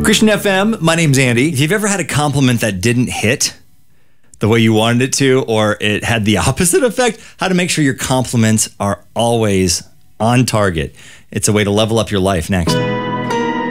Christian FM, my name's Andy. If you've ever had a compliment that didn't hit the way you wanted it to, or it had the opposite effect, how to make sure your compliments are always on target. It's a way to level up your life. Next.